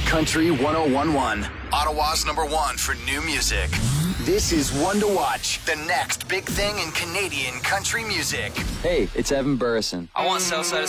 Country 1011. Ottawa's #1 for new music. This is One to Watch, the next big thing in Canadian country music. Hey, it's Evan Burrison. I want Southside